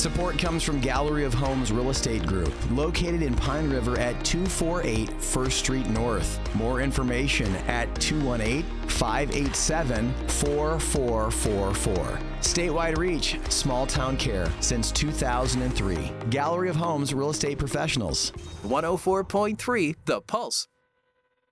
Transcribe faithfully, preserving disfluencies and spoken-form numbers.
Support comes from Gallery of Homes Real Estate Group, located in Pine River at two forty-eight First Street North. More information at two one eight, five eight seven, four four four four. Statewide reach, small town care since two thousand three. Gallery of Homes Real Estate Professionals. one oh four point three The Pulse.